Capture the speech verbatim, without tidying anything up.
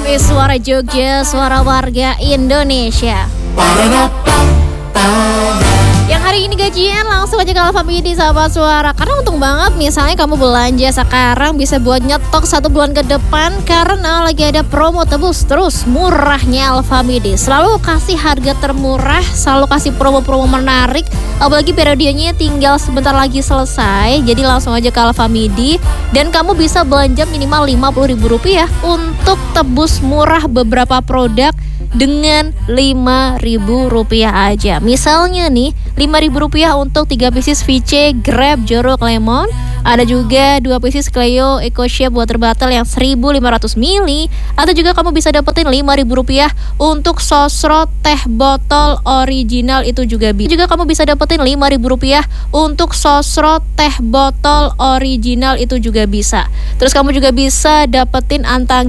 Eh, suara Jogja, suara warga Indonesia. Yang hari ini gajian langsung aja ke Alfamidi sahabat suara. Karena untung banget misalnya kamu belanja sekarang bisa buat nyetok satu bulan ke depan. Karena lagi ada promo tebus terus murahnya Alfamidi. Selalu kasih harga termurah, selalu kasih promo-promo menarik. Apalagi periodenya tinggal sebentar lagi selesai. Jadi langsung aja ke Alfamidi. Dan kamu bisa belanja minimal lima puluh ribu rupiah untuk tebus murah beberapa produk dengan lima ribu rupiah aja. Misalnya nih, lima ribu rupiah untuk tiga pieces Vice Grab Jeruk Lemon. Ada juga dua pieces Cleo Eco Shape Water Bottle yang seribu lima ratus mililiter. Atau juga kamu bisa dapetin lima ribu rupiah untuk Sosro Teh Botol Original, itu juga bisa. Juga kamu bisa dapetin lima ribu rupiah untuk Sosro Teh Botol Original, itu juga bisa. Terus kamu juga bisa dapetin antang